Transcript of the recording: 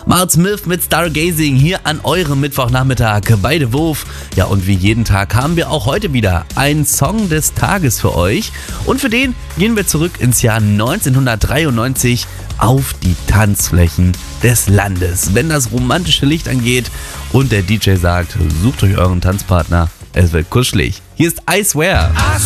Mart Smith mit Stargazing hier an eurem Mittwochnachmittag bei The Wurf. Ja, und wie jeden Tag haben wir auch heute wieder einen Song des Tages für euch. Und für den gehen wir zurück ins Jahr 1993 auf die Tanzflächen des Landes. Wenn das romantische Licht angeht und der DJ sagt, sucht euch euren Tanzpartner, es wird kuschelig. Hier ist I Swear. I